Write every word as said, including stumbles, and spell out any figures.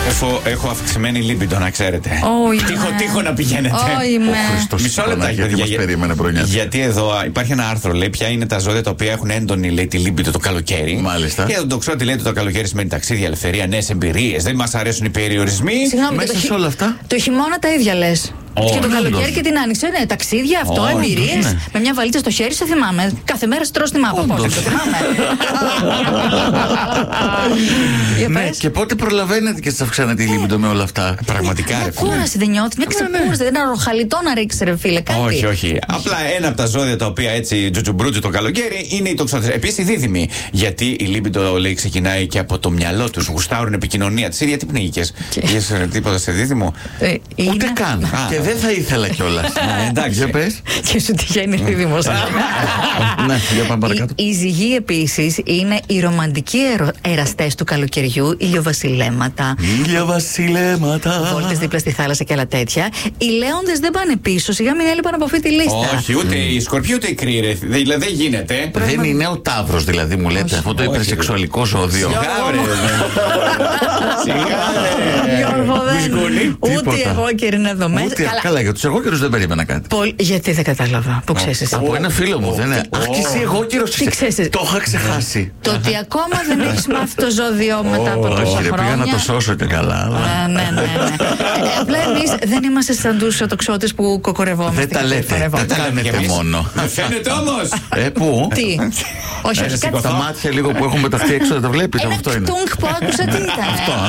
Έχω, έχω αυξημένη λίμπιντο, να ξέρετε. Όχι. Τύχο, τύχο να πηγαίνετε. Όχι, με. Μισό λεπτό, γιατί μας περίμενε πρωινιά. Γιατί εδώ υπάρχει ένα άρθρο, λέει, ποια είναι τα ζώδια τα οποία έχουν έντονη, λέει, τη λίμπιντο το καλοκαίρι. Μάλιστα. Και τον τοξότη λέει ότι το καλοκαίρι σημαίνει ταξίδια, ελευθερία, νέες εμπειρίες. Δεν μας αρέσουν οι περιορισμοί. Συγγνώμη, Μέσα το σε χει- όλα αυτά. Το χειμώνα τα ίδια λες. Όχι. Και το καλοκαίρι και την άνοιξη. Ναι, ταξίδια, αυτό, Όχι, εμπειρίες. ναι. Με μια βαλίτσα στο χέρι, σε θυμάμαι. Κάθε μέρα στρώ στη μάπα. Πώς, το θυμάμαι. Για Ναι, πες. και πότε προλαβαίνετε και σας αυξάνετε τη λίμπιντο με όλα αυτά. Πραγματικά, ρε Μια φίλε. κούραση δεν νιώθει, μια ξεκούραση. Δεν είναι ροχαλιτό να ρίξει, ρε φίλε. Κάτι. Όχι, όχι. Απλά ένα από τα ζώδια τα οποία έτσι τζουτζουμπρούτζου το καλοκαίρι είναι οι τοξότες. Επίσης οι δίδυμοι. Γιατί η λίμπιντο, λέει, ξεκινάει και από το μυαλό τους. Γουστάρουν επικοινωνία. Τις ίδια τι πνίγηκες. Είχες τίποτα σε δίδυμο. Ε, είναι- Ούτε καν. Α. Και δεν θα ήθελα κιόλας. εντάξει. Για πες. Και σου τυχαίνει δίδυμος. Ναι, για πάμε παρακάτω. Οι, οι ζυγοί επίσης είναι οι ρομαντικοί ερο, εραστές του καλοκαιριού, ηλιοβασιλέματα, Ήλια βασιλέματα. βόλτες δίπλα στη θάλασσα και άλλα τέτοια. Οι λέοντες δεν πάνε πίσω, σιγά μην έλειπαν από αυτή τη λίστα. Όχι, ούτε η σκορπιοί ούτε η κρύοι, ρε. Δηλαδή δεν γίνεται. Δεν είναι ο Ταύρος, δηλαδή, μου λέτε, αυτό το όχι. υπερσεξουαλικό ζώδιο. Σιγά, βρε. Σιγά, ρε. Γιώργο, δεν. Μπουσκούνι. Ούτε Τίποτα. εγώ και είναι εδώ μέσα. Ούτε, καλά, για τους εγώκερους δεν περίμενα κάτι. Πολύ- γιατί δεν κατάλαβα. Πού ξέρεις εσύ. Από ένα φίλο μου, δεν είναι. Αχ, και εσύ εγώκερος Τι είσαι. ξέρεις εσύ. Το είχα ξεχάσει. Το ότι ακόμα δεν έχεις μάθει το ζώδιο μετά από τόσα Όχι, ρε, πήγα να το χρόνια. σώσω και καλά. αλλά- Α, ναι, ναι, ναι. Ε, Απλά εμείς δεν είμαστε σαν τους τοξότες που κοκορευόμαστε. Δεν τα και λέτε. περιφερευόμαστε. Δεν τα λέμε κι κάνετε εμείς. μόνο. Δεν φαίνεται όμως. Ε, πού? Τι. Όχι, όχι, σηκωθώ. κάτι. Τα μάτια λίγο που έχουν πεταχτεί έξω δεν τα βλέπεις. Ένα Αυτό είναι. κτουνκ που άκουσα τι ήταν. Αυτό.